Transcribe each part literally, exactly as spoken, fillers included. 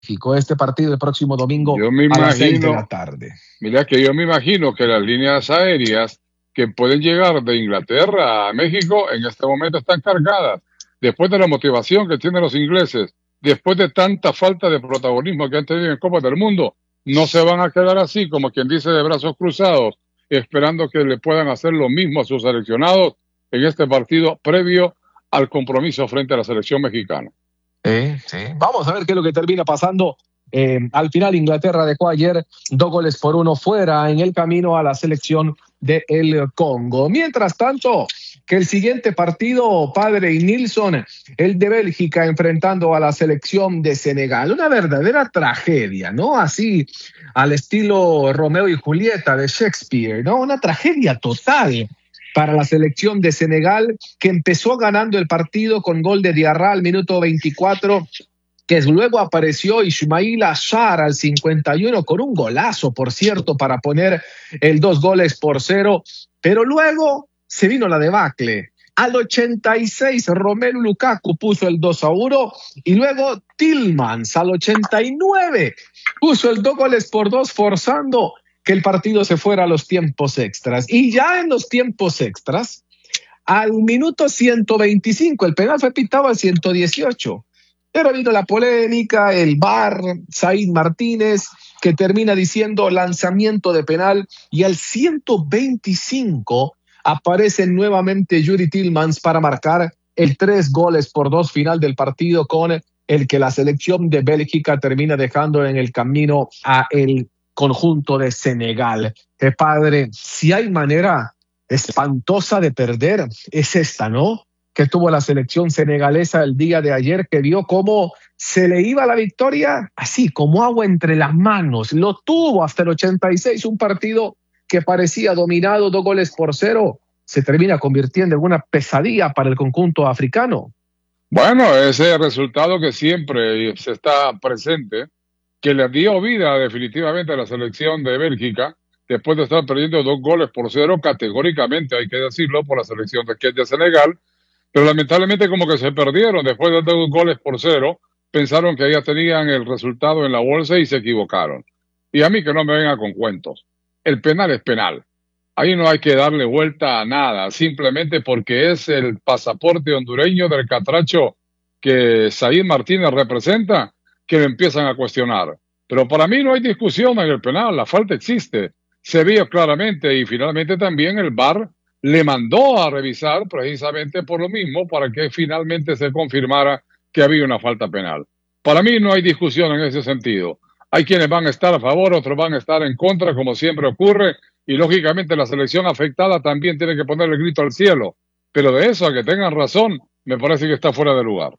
México. Este partido el próximo domingo yo me a las seis de imagino, la tarde. mira que yo me imagino que las líneas aéreas que pueden llegar de Inglaterra a México en este momento están cargadas. Después de la motivación que tienen los ingleses, después de tanta falta de protagonismo que han tenido en Copa del Mundo, no se van a quedar así, como quien dice, de brazos cruzados, esperando que le puedan hacer lo mismo a sus seleccionados en este partido previo al compromiso frente a la selección mexicana. Sí, sí. Vamos a ver qué es lo que termina pasando. Eh, al final Inglaterra dejó ayer dos goles por uno fuera en el camino a la selección de el Congo. Mientras tanto, que el siguiente partido, padre y Nilsson, el de Bélgica enfrentando a la selección de Senegal. Una verdadera tragedia, ¿no? Así, al estilo Romeo y Julieta de Shakespeare, ¿no? Una tragedia total para la selección de Senegal, que empezó ganando el partido con gol de Diarra al minuto veinticuatro, que luego apareció Ismaila Sarr al cincuenta y uno con un golazo, por cierto, para poner el dos goles por cero, pero luego se vino la debacle. Al ochenta y seis Romelu Lukaku puso el dos a uno y luego Tielemans al ochenta y nueve puso el dos goles por dos, forzando que el partido se fuera a los tiempos extras. Y ya en los tiempos extras, al minuto ciento veinticinco, el penal fue pitado al ciento dieciocho. Pero vino la polémica, el V A R, Said Martínez, que termina diciendo lanzamiento de penal, y al ciento veinticinco aparece nuevamente Yuri Tielemans para marcar el tres goles por dos final del partido, con el que la selección de Bélgica termina dejando en el camino a el conjunto de Senegal. Eh, padre, si hay manera espantosa de perder, es esta, ¿no? Que tuvo la selección senegalesa el día de ayer, que vio cómo se le iba la victoria así, como agua entre las manos. Lo tuvo hasta el ochenta y seis, un partido que parecía dominado, dos goles por cero, se termina convirtiendo en una pesadilla para el conjunto africano. Bueno, ese resultado que siempre se está presente, que le dio vida definitivamente a la selección de Bélgica, después de estar perdiendo dos goles por cero, categóricamente hay que decirlo, por la selección de, de Senegal, pero lamentablemente como que se perdieron después de dos goles por cero, pensaron que ya tenían el resultado en la bolsa y se equivocaron. Y a mí que no me vengan con cuentos. El penal es penal. Ahí no hay que darle vuelta a nada, simplemente porque es el pasaporte hondureño del catracho que Said Martínez representa, que lo empiezan a cuestionar. Pero para mí no hay discusión en el penal, la falta existe. Se vio claramente y finalmente también el V A R le mandó a revisar precisamente por lo mismo, para que finalmente se confirmara que había una falta penal. Para mí no hay discusión en ese sentido. Hay quienes van a estar a favor, otros van a estar en contra, como siempre ocurre, y lógicamente la selección afectada también tiene que poner el grito al cielo. Pero de eso, a que tengan razón, me parece que está fuera de lugar.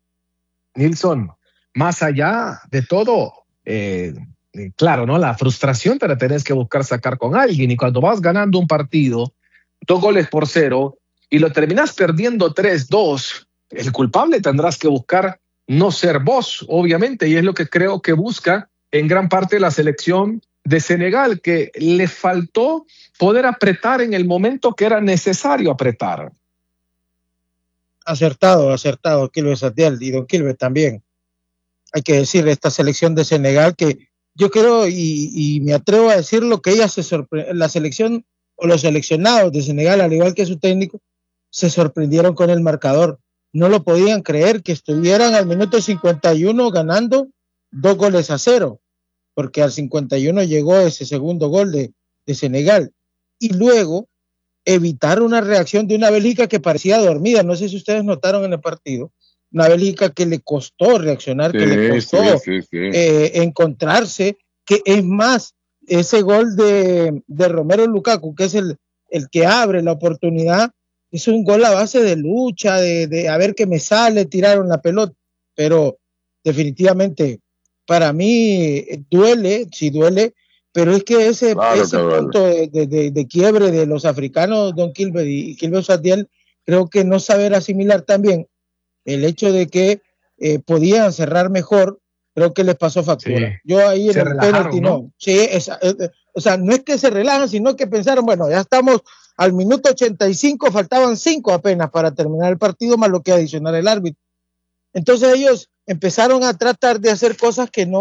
Nilsson, más allá de todo, eh, claro, ¿no? La frustración te la tenés que buscar sacar con alguien, y cuando vas ganando un partido, dos goles por cero, y lo terminás perdiendo tres dos, el culpable tendrás que buscar no ser vos, obviamente, y es lo que creo que busca en gran parte la selección de Senegal, que le faltó poder apretar en el momento que era necesario apretar. Acertado, acertado, Quilmes Satiel y don Quilmes también. Hay que decirle a esta selección de Senegal que yo creo y, y me atrevo a decirlo, que ella se sorpre- la selección o los seleccionados de Senegal, al igual que su técnico, se sorprendieron con el marcador. No lo podían creer que estuvieran al minuto cincuenta y uno ganando dos goles a cero, porque al cincuenta y uno llegó ese segundo gol de, de Senegal. Y luego evitar una reacción de una Bélgica que parecía dormida. No sé si ustedes notaron en el partido, una Bélgica que le costó reaccionar, sí, que le costó sí, sí, sí. Eh, encontrarse, que es más, ese gol de, de Romelu Lukaku, que es el, el que abre la oportunidad, es un gol a base de lucha, de, de a ver qué me sale, tiraron la pelota, pero definitivamente para mí duele, sí duele, pero es que ese, claro ese que punto de, de, de quiebre de los africanos, don Quilmes y Quilmes Satiel, creo que no saber asimilar también el hecho de que eh, podían cerrar mejor, creo que les pasó factura. Sí. Yo ahí en se el penalti no. no. Sí, es, es, es, o sea, no es que se relajan, sino que pensaron, bueno, ya estamos al minuto ochenta y cinco, faltaban cinco apenas para terminar el partido, más lo que adicionar el árbitro. Entonces ellos empezaron a tratar de hacer cosas que no